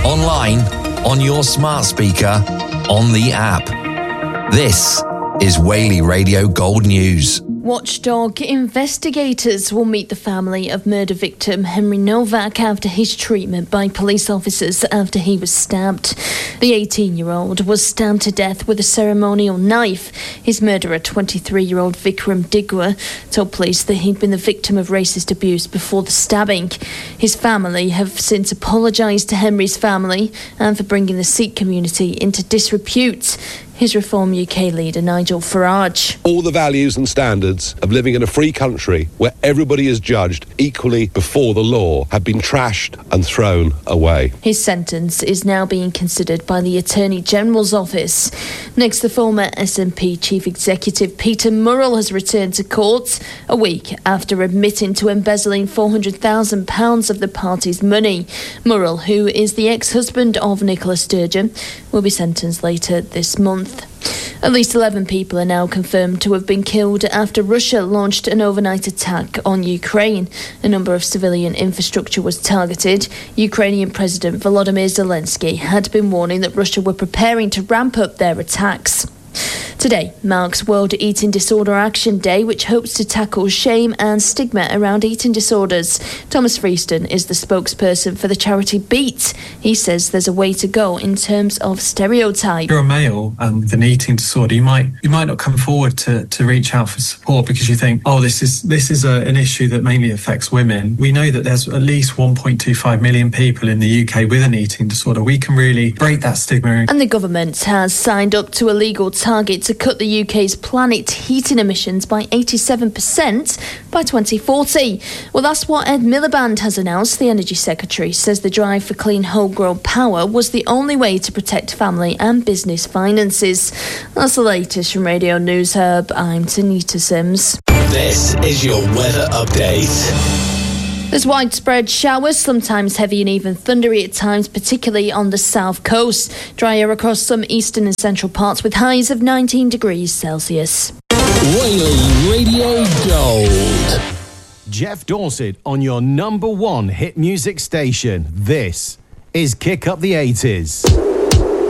online, on your smart speaker, on the app. This is Whaley Radio Gold News. Watchdog investigators will meet the family of murder victim Henry Novak after his treatment by police officers after he was stabbed. The 18-year-old was stabbed to death with a ceremonial knife. His murderer, 23-year-old Vikram Digwa, told police that he'd been the victim of racist abuse before the stabbing. His family have since apologised to Henry's family and for bringing the Sikh community into disrepute. Here's Reform UK leader Nigel Farage. All the values and standards of living in a free country where everybody is judged equally before the law have been trashed and thrown away. His sentence is now being considered by the Attorney General's office. Next, the former SNP Chief Executive Peter Murrell has returned to court a week after admitting to embezzling £400,000 of the party's money. Murrell, who is the ex-husband of Nicola Sturgeon, will be sentenced later this month. At least 11 people are now confirmed to have been killed after Russia launched an overnight attack on Ukraine. A number of civilian infrastructure was targeted. Ukrainian President Volodymyr Zelensky had been warning that Russia were preparing to ramp up their attacks. Today marks World Eating Disorder Action Day, which hopes to tackle shame and stigma around eating disorders. Thomas Freeston is the spokesperson for the charity Beat. He says there's a way to go in terms of stereotype. You're a male with an eating disorder. You might not come forward to reach out for support because you think, oh, this is an issue that mainly affects women. We know that there's at least 1.25 million people in the UK with an eating disorder. We can really break that stigma. And the government has signed up to a legal target to cut the UK's planet heating emissions by 87% by 2040. Well, that's what Ed Miliband has announced. The Energy Secretary says the drive for clean homegrown power was the only way to protect family and business finances. That's the latest from Radio News Hub. I'm Tanita Sims. This is your weather update. There's widespread showers, sometimes heavy and even thundery at times, particularly on the south coast. Drier across some eastern and central parts with highs of 19 degrees Celsius. Whaley Radio Gold. Jeff Dorset on your number one hit music station. This is Kick Up the 80s.